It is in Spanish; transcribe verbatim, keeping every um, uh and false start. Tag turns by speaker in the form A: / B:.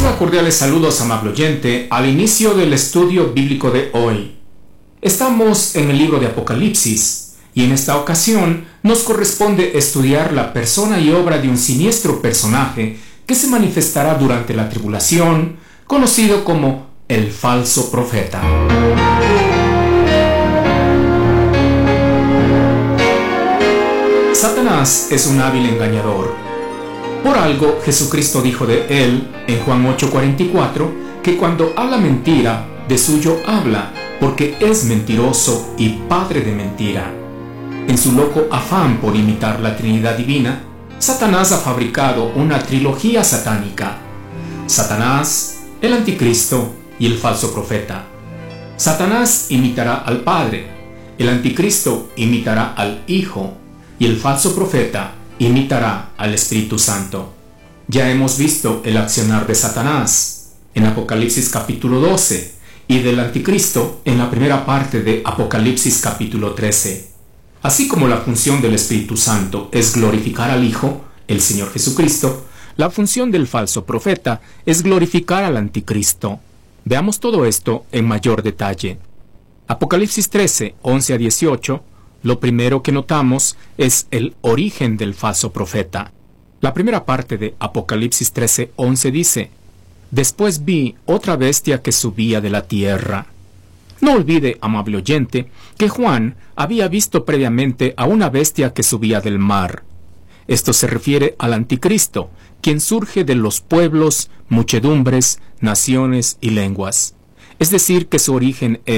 A: Reciba cordiales saludos, amable oyente, al inicio del estudio bíblico de hoy. Estamos en el libro de Apocalipsis, y en esta ocasión nos corresponde estudiar la persona y obra de un siniestro personaje que se manifestará durante la tribulación, conocido como el falso profeta. Satanás es un hábil engañador. Por algo, Jesucristo dijo de él, en Juan ocho cuarenta y cuatro, que cuando habla mentira, de suyo habla, porque es mentiroso y padre de mentira. En su loco afán por imitar la Trinidad Divina, Satanás ha fabricado una trilogía satánica: Satanás, el Anticristo y el falso profeta. Satanás imitará al Padre, el Anticristo imitará al Hijo, y el falso profeta imitará al Espíritu Santo. Ya hemos visto el accionar de Satanás en Apocalipsis capítulo doce y del Anticristo en la primera parte de Apocalipsis capítulo trece. Así como la función del Espíritu Santo es glorificar al Hijo, el Señor Jesucristo, la función del falso profeta es glorificar al Anticristo. Veamos todo esto en mayor detalle. Apocalipsis trece, once a dieciocho. Lo primero que notamos es el origen del falso profeta. La primera parte de Apocalipsis trece, once dice: Después vi otra bestia que subía de la tierra. No olvide, amable oyente, que Juan había visto previamente a una bestia que subía del mar. Esto se refiere al Anticristo, quien surge de los pueblos, muchedumbres, naciones y lenguas. Es decir, que su origen es